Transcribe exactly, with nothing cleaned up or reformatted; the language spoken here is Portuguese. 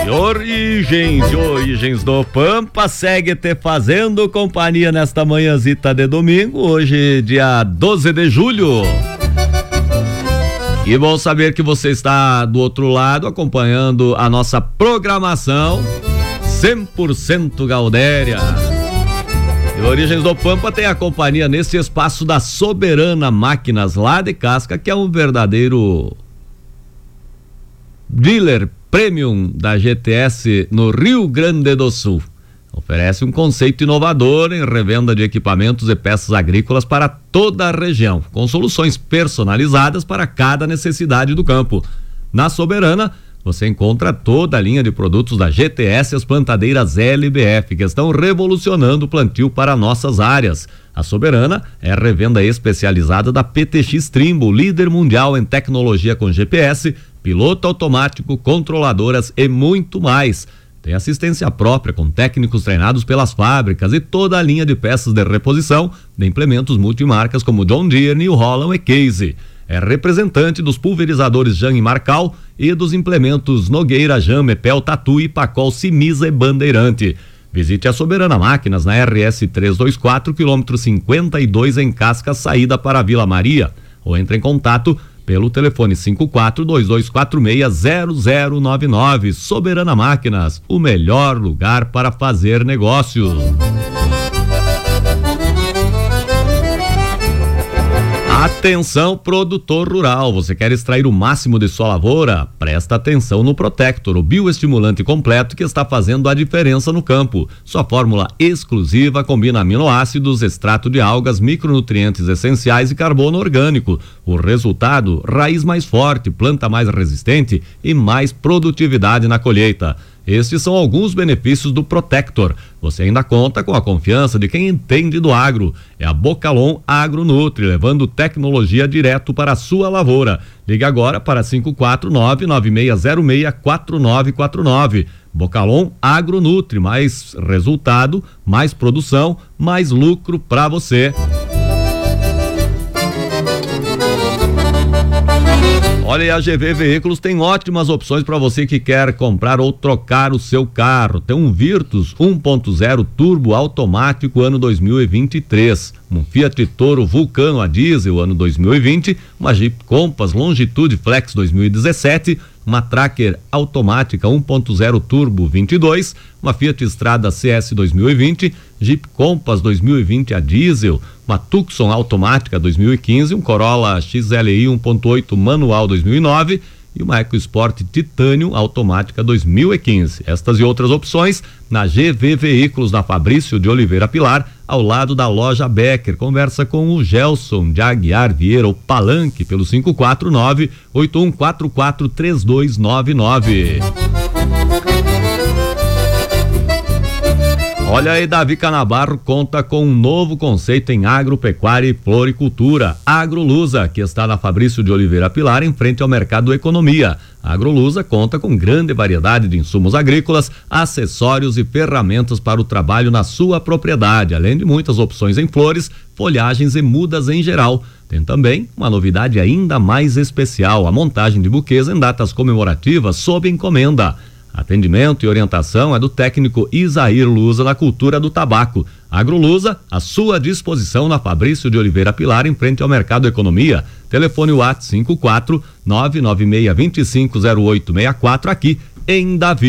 E Origens, e Origens do Pampa segue te fazendo companhia nesta manhãzita de domingo, hoje dia doze de julho. E bom saber que você está do outro lado acompanhando a nossa programação cem por cento Gaudéria. E Origens do Pampa tem a companhia nesse espaço da Soberana Máquinas lá de Casca, que é um verdadeiro dealer premium da G T S no Rio Grande do Sul. Oferece um conceito inovador em revenda de equipamentos e peças agrícolas para toda a região, com soluções personalizadas para cada necessidade do campo. Na Soberana, você encontra toda a linha de produtos da G T S e as plantadeiras L B F, que estão revolucionando o plantio para nossas áreas. A Soberana é a revenda especializada da P T X Trimble, líder mundial em tecnologia com G P S, piloto automático, controladoras e muito mais. Tem assistência própria com técnicos treinados pelas fábricas e toda a linha de peças de reposição de implementos multimarcas como John Deere, New Holland e Case. É representante dos pulverizadores Jan e Marcal e dos implementos Nogueira, Jan, Mepel, Tatu, Ipacol, Simisa e Bandeirante. Visite a Soberana Máquinas na R S trezentos e vinte e quatro, quilômetro cinquenta e dois, em Casca, saída para Vila Maria. Ou entre em contato pelo telefone cinco quatro dois dois quatro seis zero zero nove nove. Soberana Máquinas, o melhor lugar para fazer negócios. Atenção, produtor rural, você quer extrair o máximo de sua lavoura? Presta atenção no Protector, o bioestimulante completo que está fazendo a diferença no campo. Sua fórmula exclusiva combina aminoácidos, extrato de algas, micronutrientes essenciais e carbono orgânico. O resultado, raiz mais forte, planta mais resistente e mais produtividade na colheita. Estes são alguns benefícios do Protector. Você ainda conta com a confiança de quem entende do agro. É a Bocalon Agronutri, levando tecnologia direto para a sua lavoura. Ligue agora para cinco quatro nove nove seis zero seis quatro nove quatro nove. Bocalon Agronutri, mais resultado, mais produção, mais lucro para você. Olha, a G V Veículos tem ótimas opções para você que quer comprar ou trocar o seu carro. Tem um Virtus um ponto zero turbo automático ano dois mil e vinte e três, um Fiat Toro Vulcano a diesel ano dois mil e vinte, uma Jeep Compass Longitude Flex dois mil e dezessete, uma Tracker automática um ponto zero turbo vinte e dois, uma Fiat Strada C S dois mil e vinte, Jeep Compass dois mil e vinte a diesel, uma Tucson automática dois mil e quinze, um Corolla X L I um ponto oito manual dois mil e nove e uma EcoSport Titanium automática dois mil e quinze. Estas e outras opções na G V Veículos, na Fabrício de Oliveira Pilar, ao lado da loja Becker. Conversa com o Gelson de Aguiar Vieira, o Palanque, pelo cinco quatro nove oito um quatro quatro três dois nove nove. Olha aí, Davi Canabarro conta com um novo conceito em agropecuária e floricultura. Agrolusa, que está na Fabrício de Oliveira Pilar, em frente ao Mercado Economia. A Agrolusa conta com grande variedade de insumos agrícolas, acessórios e ferramentas para o trabalho na sua propriedade, além de muitas opções em flores, folhagens e mudas em geral. Tem também uma novidade ainda mais especial, a montagem de buquês em datas comemorativas sob encomenda. Atendimento e orientação é do técnico Isair Lusa na cultura do tabaco. Agrolusa, à sua disposição na Fabrício de Oliveira Pilar, em frente ao Mercado Economia. Telefone WhatsApp cinco quatro nove nove seis dois cinco zero oito seis quatro, aqui em Davi.